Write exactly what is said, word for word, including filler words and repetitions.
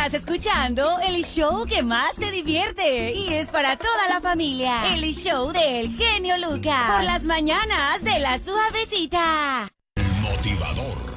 Estás escuchando el show que más te divierte y es para toda la familia. El show del genio Lucas. Por las mañanas de La Suavecita. El motivador.